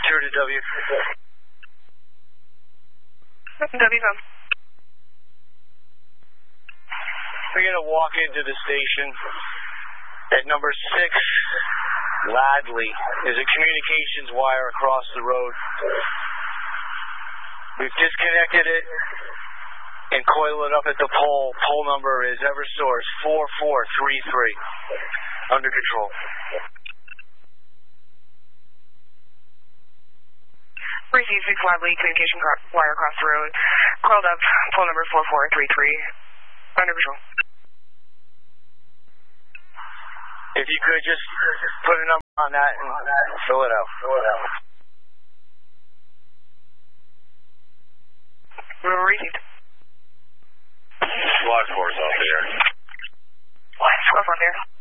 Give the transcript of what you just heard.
True to W. W come. We're going to walk into the station at number 6 Ladley. There's a communications wire across the road. We've disconnected it and coiled it up at the pole. Pole number is Eversource 4433. Under control. Receive 6 Ladley, communication wire across the road. Coiled up, pole number 4433. Under control. If you could just put a number on that and fill it out. Received. Squad 4's off the air. Squad 4 on there.